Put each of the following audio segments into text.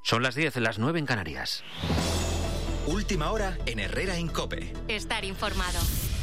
Son las 10, las 9 en Canarias. Última hora en Herrera en COPE. Estar informado.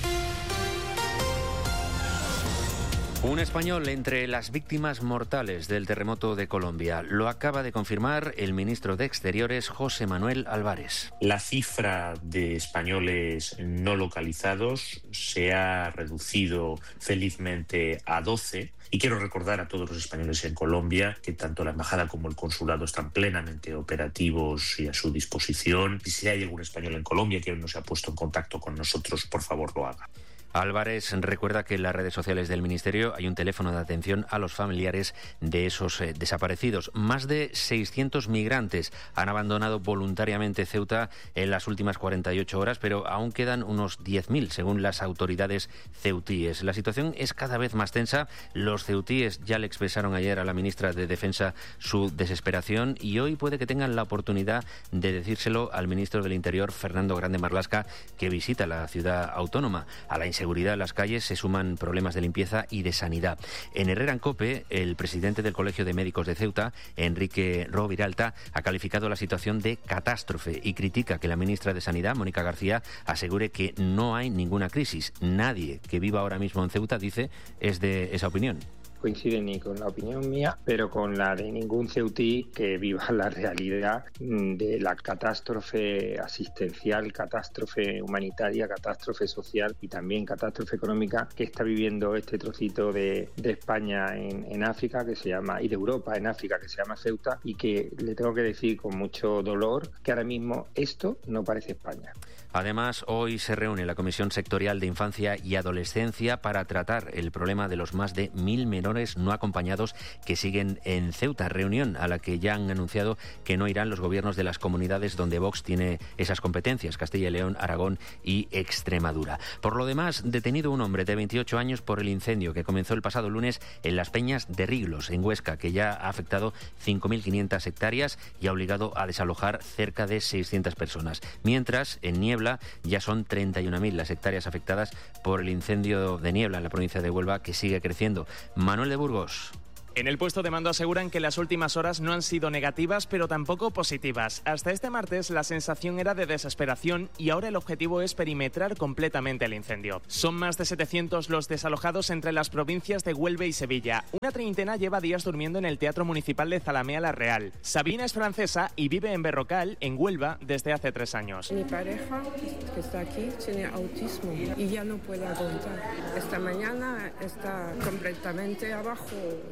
Un español entre las víctimas mortales del terremoto de Colombia. Lo acaba de confirmar el ministro de Exteriores, José Manuel Álvarez. La cifra de españoles no localizados se ha reducido felizmente a 12. Y quiero recordar a todos los españoles en Colombia que tanto la embajada como el consulado están plenamente operativos y a su disposición. Y si hay algún español en Colombia que aún no se ha puesto en contacto con nosotros, por favor lo haga. Álvarez recuerda que en las redes sociales del Ministerio hay un teléfono de atención a los familiares de esos desaparecidos. Más de 600 migrantes han abandonado voluntariamente Ceuta en las últimas 48 horas, pero aún quedan unos 10.000 según las autoridades ceutíes. La situación es cada vez más tensa. Los ceutíes ya le expresaron ayer a la ministra de Defensa su desesperación y hoy puede que tengan la oportunidad de decírselo al ministro del Interior, Fernando Grande Marlaska, que visita la ciudad autónoma. A la inseguridad en las calles se suman problemas de limpieza y de sanidad. En Herrera en COPE, el presidente del Colegio de Médicos de Ceuta, Enrique Roviralta, ha calificado la situación de catástrofe y critica que la ministra de Sanidad, Mónica García, asegure que no hay ninguna crisis. Nadie que viva ahora mismo en Ceuta, dice, es de esa opinión. Coincide ni con la opinión mía, pero con la de ningún ceutí que viva la realidad de la catástrofe asistencial, catástrofe humanitaria, catástrofe social y también catástrofe económica que está viviendo este trocito de España en África, que se llama, y de Europa en África, que se llama Ceuta, y que le tengo que decir con mucho dolor que ahora mismo esto no parece España. Además, hoy se reúne la Comisión Sectorial de Infancia y Adolescencia para tratar el problema de los más de 1.000 menores no acompañados que siguen en Ceuta. Reunión a la que ya han anunciado que no irán los gobiernos de las comunidades donde Vox tiene esas competencias, Castilla y León, Aragón y Extremadura. Por lo demás, detenido un hombre de 28 años por el incendio que comenzó el pasado lunes en las Peñas de Riglos, en Huesca, que ya ha afectado 5.500 hectáreas y ha obligado a desalojar cerca de 600 personas. Mientras, en Niebla, ya son 31.000 las hectáreas afectadas por el incendio de Niebla en la provincia de Huelva, que sigue creciendo. Manuel de Burgos. En el puesto de mando aseguran que las últimas horas no han sido negativas, pero tampoco positivas. Hasta este martes la sensación era de desesperación y ahora el objetivo es perimetrar completamente el incendio. Son más de 700 los desalojados entre las provincias de Huelva y Sevilla. Una treintena lleva días durmiendo en el Teatro Municipal de Zalamea la Real. Sabina es francesa y vive en Berrocal, en Huelva, desde hace 3 años. Mi pareja, que está aquí, tiene autismo y ya no puede aguantar. Esta mañana está completamente abajo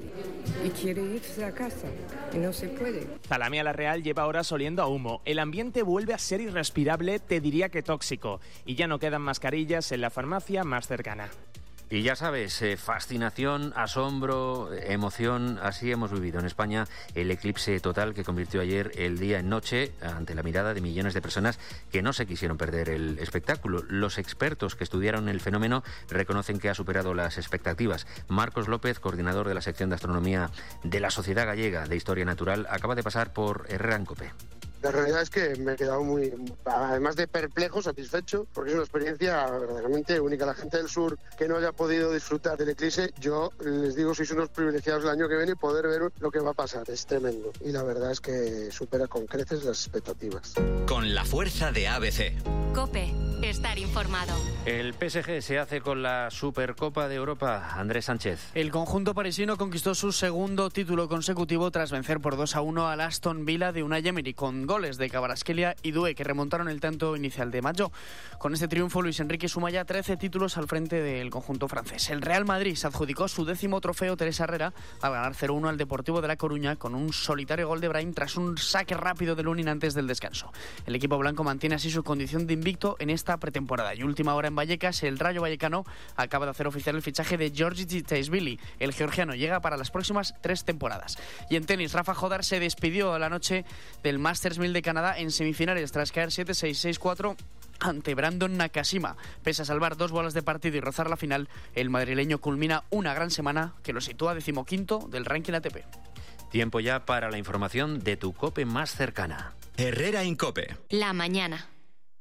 y quiere irse a casa y no se puede. Zalamea la Real lleva horas oliendo a humo. El ambiente vuelve a ser irrespirable, te diría que tóxico. Y ya no quedan mascarillas en la farmacia más cercana. Y ya sabes, fascinación, asombro, emoción, así hemos vivido en España el eclipse total que convirtió ayer el día en noche ante la mirada de millones de personas que no se quisieron perder el espectáculo. Los expertos que estudiaron el fenómeno reconocen que ha superado las expectativas. Marcos López, coordinador de la sección de astronomía de la Sociedad Gallega de Historia Natural, acaba de pasar por Herrera en COPE. La realidad es que me he quedado muy, además de perplejo, satisfecho, porque es una experiencia verdaderamente única. La gente del sur que no haya podido disfrutar del eclipse, yo les digo, sois unos privilegiados el año que viene y poder ver lo que va a pasar. Es tremendo. Y la verdad es que supera con creces las expectativas. Con la fuerza de ABC. COPE. Estar informado. El PSG se hace con la Supercopa de Europa. Andrés Sánchez. El conjunto parisino conquistó su segundo título consecutivo tras vencer por 2-1 al Aston Villa de Unai Emery, con goles de Kvaratskhelia y Doué, que remontaron el tanto inicial de Mayo. Con este triunfo, Luis Enrique suma ya 13 títulos al frente del conjunto francés. El Real Madrid se adjudicó su 10º trofeo Teresa Herrera al ganar 0-1 al Deportivo de La Coruña con un solitario gol de Brahim tras un saque rápido de Lunin antes del descanso. El equipo blanco mantiene así su condición de invicto en esta pretemporada. Y última hora en Vallecas, el Rayo Vallecano acaba de hacer oficial el fichaje de Georgi Tsitaishvili. El georgiano llega para las próximas 3 temporadas. Y en tenis, Rafa Jodar se despidió a la noche del Masters 1000 de Canadá en semifinales tras caer 7-6, 6-4 ante Brandon Nakashima. Pese a salvar 2 bolas de partido y rozar la final, el madrileño culmina una gran semana que lo sitúa 15º del ranking ATP. Tiempo ya para la información de tu COPE más cercana. Herrera en COPE. La mañana.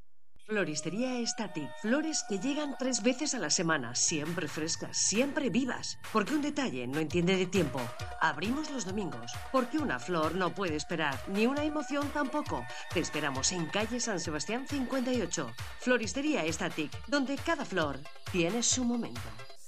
Floristería Estatic. Flores que llegan 3 veces a la semana, siempre frescas, siempre vivas. Porque un detalle no entiende de tiempo. Abrimos los domingos. Porque una flor no puede esperar, ni una emoción tampoco. Te esperamos en calle San Sebastián 58. Floristería Estatic, donde cada flor tiene su momento.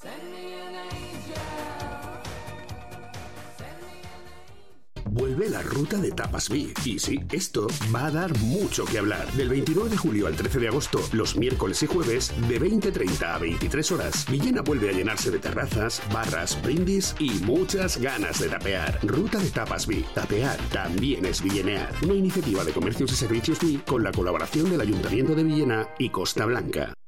Vuelve la ruta de Tapas Vic. Y sí, esto va a dar mucho que hablar. Del 29 de julio al 13 de agosto, los miércoles y jueves, de 20:30 a 23 horas, Villena vuelve a llenarse de terrazas, barras, brindis y muchas ganas de tapear. Ruta de Tapas Vic. Tapear también es villenear. Una iniciativa de comercios y servicios Vic con la colaboración del Ayuntamiento de Villena y Costa Blanca.